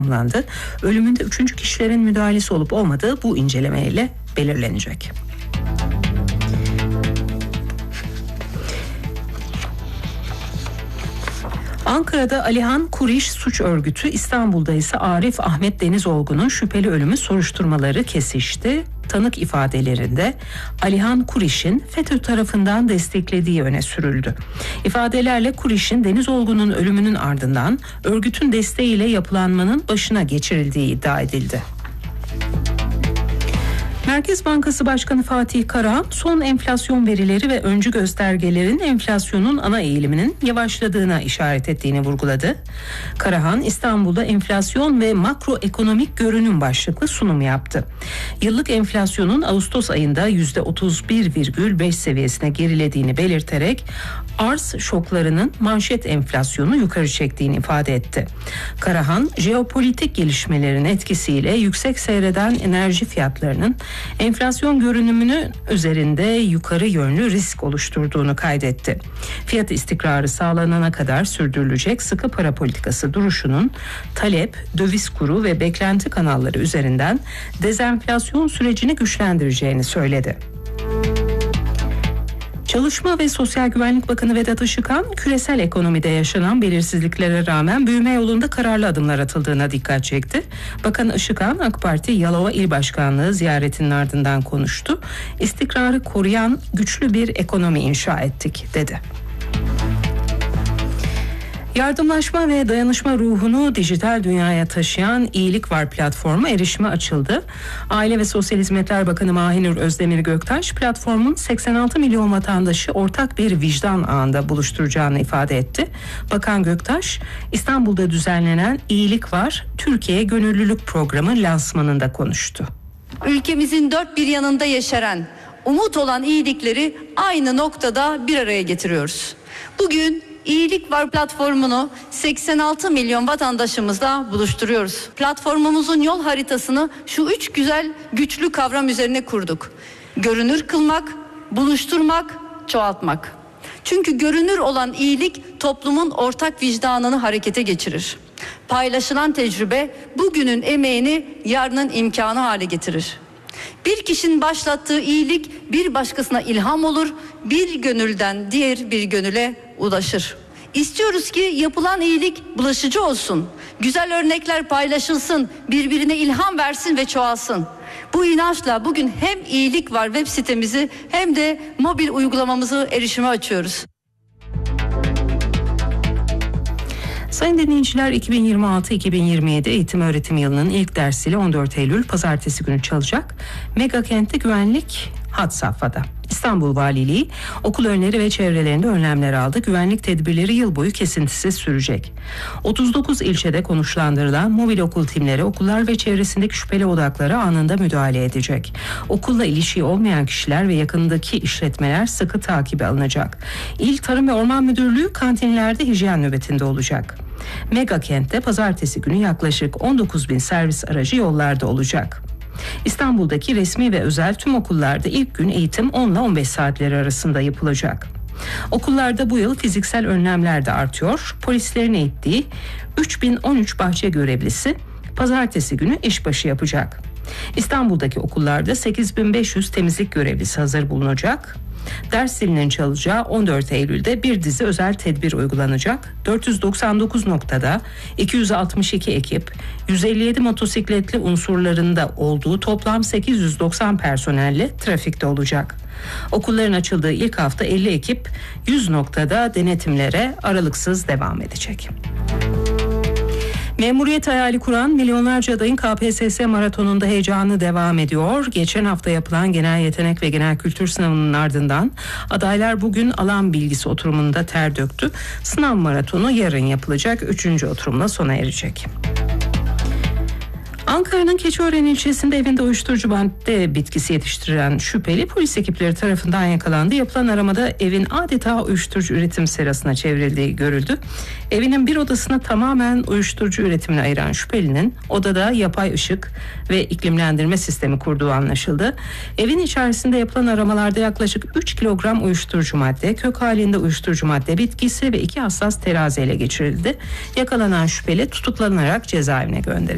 tamamlandı. Ölümünde 3. kişilerin müdahalesi olup olmadığı bu incelemeyle belirlenecek. Ankara'da Alihan Kuriş suç örgütü, İstanbul'da ise Arif Ahmet Denizolgu'nun şüpheli ölümü soruşturmaları kesişti. Tanık ifadelerinde Alihan Kuriş'in FETÖ tarafından desteklediği öne sürüldü. İfadelerle Kuriş'in Denizolgu'nun ölümünün ardından örgütün desteğiyle yapılanmanın başına geçirildiği iddia edildi. Merkez Bankası Başkanı Fatih Karahan, son enflasyon verileri ve öncü göstergelerin enflasyonun ana eğiliminin yavaşladığına işaret ettiğini vurguladı. Karahan, İstanbul'da enflasyon ve makroekonomik görünüm başlıklı sunum yaptı. Yıllık enflasyonun Ağustos ayında %31,5 seviyesine gerilediğini belirterek arz şoklarının manşet enflasyonu yukarı çektiğini ifade etti. Karahan, jeopolitik gelişmelerin etkisiyle yüksek seyreden enerji fiyatlarının enflasyon görünümünü üzerinde yukarı yönlü risk oluşturduğunu kaydetti. Fiyat istikrarı sağlanana kadar sürdürülecek sıkı para politikası duruşunun talep, döviz kuru ve beklenti kanalları üzerinden dezenflasyon sürecini güçlendireceğini söyledi. Çalışma ve Sosyal Güvenlik Bakanı Vedat Işıkhan, küresel ekonomide yaşanan belirsizliklere rağmen büyüme yolunda kararlı adımlar atıldığına dikkat çekti. Bakan Işıkhan, AK Parti Yalova İl Başkanlığı ziyaretinin ardından konuştu. İstikrarı koruyan güçlü bir ekonomi inşa ettik, dedi. Yardımlaşma ve dayanışma ruhunu dijital dünyaya taşıyan İyilik Var platformu erişime açıldı. Aile ve Sosyal Hizmetler Bakanı Mahinur Özdemir Göktaş, platformun 86 milyon vatandaşı ortak bir vicdan ağında buluşturacağını ifade etti. Bakan Göktaş, İstanbul'da düzenlenen İyilik Var Türkiye Gönüllülük Programı lansmanında konuştu. Ülkemizin dört bir yanında yeşeren, umut olan iyilikleri aynı noktada bir araya getiriyoruz. Bugün İyilik Var platformunu 86 milyon vatandaşımızla buluşturuyoruz. Platformumuzun yol haritasını şu 3 güzel, güçlü kavram üzerine kurduk. Görünür kılmak, buluşturmak, çoğaltmak. Çünkü görünür olan iyilik toplumun ortak vicdanını harekete geçirir. Paylaşılan tecrübe bugünün emeğini yarının imkanı hale getirir. Bir kişinin başlattığı iyilik bir başkasına ilham olur, bir gönülden diğer bir gönüle ulaşır. İstiyoruz ki yapılan iyilik bulaşıcı olsun, güzel örnekler paylaşılsın, birbirine ilham versin ve çoğalsın. Bu inançla bugün hem İyilik Var web sitemizi hem de mobil uygulamamızı erişime açıyoruz. Sayın dinleyiciler, 2026-2027 eğitim öğretim yılının ilk dersiyle 14 Eylül Pazartesi günü çalacak. Mega kentte güvenlik had safhada. İstanbul Valiliği okul önleri ve çevrelerinde önlemler aldı. Güvenlik tedbirleri yıl boyu kesintisiz sürecek. 39 ilçede konuşlandırılan mobil okul timleri okullar ve çevresindeki şüpheli odaklara anında müdahale edecek. Okulla ilişiği olmayan kişiler ve yakındaki işletmeler sıkı takibe alınacak. İl Tarım ve Orman Müdürlüğü kantinlerde hijyen nöbetinde olacak. Mega kentte pazartesi günü yaklaşık 19.000 servis aracı yollarda olacak. İstanbul'daki resmi ve özel tüm okullarda ilk gün eğitim 10 ile 15 saatleri arasında yapılacak. Okullarda bu yıl fiziksel önlemler de artıyor. Polislerin eğittiği 3013 bahçe görevlisi pazartesi günü işbaşı yapacak. İstanbul'daki okullarda 8500 temizlik görevlisi hazır bulunacak. Ders zilinin çalacağı 14 Eylül'de bir dizi özel tedbir uygulanacak. 499 noktada 262 ekip, 157 motosikletli unsurlarında olduğu toplam 890 personelle trafikte olacak. Okulların açıldığı ilk hafta 50 ekip 100 noktada denetimlere aralıksız devam edecek. Memuriyet hayali kuran milyonlarca adayın KPSS maratonunda heyecanı devam ediyor. Geçen hafta yapılan genel yetenek ve genel kültür sınavının ardından adaylar bugün alan bilgisi oturumunda ter döktü. Sınav maratonu yarın yapılacak 3. oturumla sona erecek. Ankara'nın Keçiören ilçesinde evinde uyuşturucu madde bitkisi yetiştiren şüpheli polis ekipleri tarafından yakalandı. Yapılan aramada evin adeta uyuşturucu üretim serasına çevrildiği görüldü. Evinin bir odasına tamamen uyuşturucu üretimine ayıran şüphelinin odada yapay ışık ve iklimlendirme sistemi kurduğu anlaşıldı. Evin içerisinde yapılan aramalarda yaklaşık 3 kilogram uyuşturucu madde, kök halinde uyuşturucu madde bitkisi ve 2 hassas terazi ele geçirildi. Yakalanan şüpheli tutuklanarak cezaevine gönderildi.